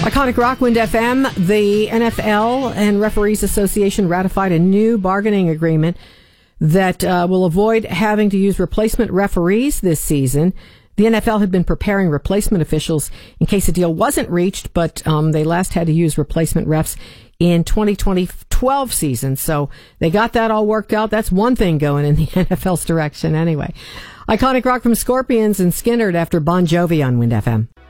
Iconic Rock, Wind FM. The NFL and Referees Association ratified a new bargaining agreement that will avoid having to use replacement referees this season. The NFL had been preparing replacement officials in case a deal wasn't reached, but they last had to use replacement refs in 2012 season. So they got that all worked out. That's one thing going in the NFL's direction anyway. Iconic Rock from Scorpions and Skynyrd after Bon Jovi on Wind FM.